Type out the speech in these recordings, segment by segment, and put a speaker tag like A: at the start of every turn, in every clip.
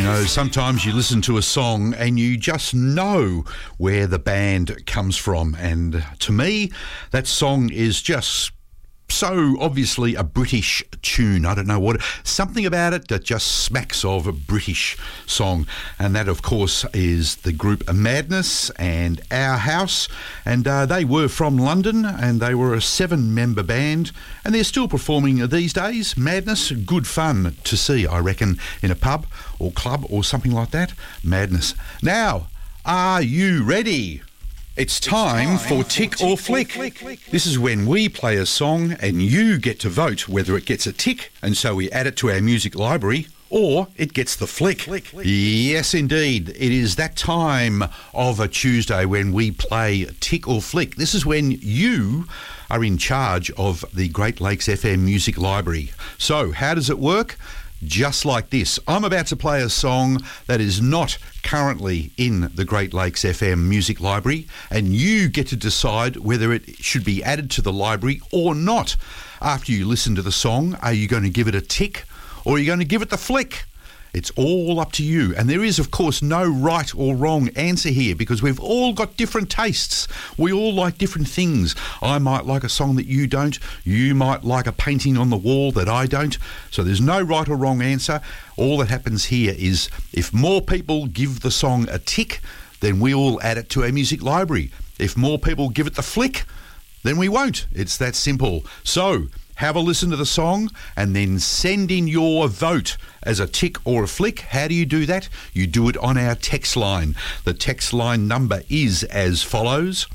A: know, sometimes you listen to a song and you just know where the band comes from. And to me, that song is just so obviously a British tune. I don't know what, something about it that just smacks of a British song. And that, of course, is the group Madness and Our House. And they were from London, and they were a 7-member band, and they're still performing these days. Madness, good fun to see, I reckon, in a pub or club or something like that. Madness. Now, are you ready? It's time for Tick or Flick. This is when we play a song and you get to vote whether it gets a tick, and so we add it to our music library, or it gets the flick. Yes, indeed. It is that time of a Tuesday when we play Tick or Flick. This is when you are in charge of the Great Lakes FM Music Library. So, how does it work? Just like this. I'm about to play a song that is not currently in the Great Lakes FM Music Library, and you get to decide whether it should be added to the library or not. After you listen to the song, are you going to give it a tick or are you going to give it the flick? It's all up to you. And there is, of course, no right or wrong answer here, because we've all got different tastes. We all like different things. I might like a song that you don't. You might like a painting on the wall that I don't. So there's no right or wrong answer. All that happens here is if more people give the song a tick, then we will add it to our music library. If more people give it the flick, then we won't. It's that simple. So have a listen to the song and then send in your vote as a tick or a flick. How do you do that? You do it on our text line. The text line number is as follows: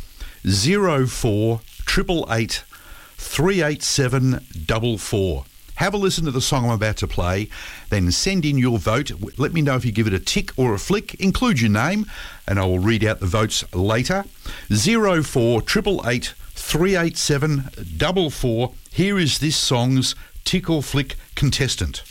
A: 048888 387 44. Have a listen to the song I'm about to play, then send in your vote. Let me know if you give it a tick or a flick. Include your name, and I will read out the votes later. 048888 387 44. Here is this song's tick or flick contestant.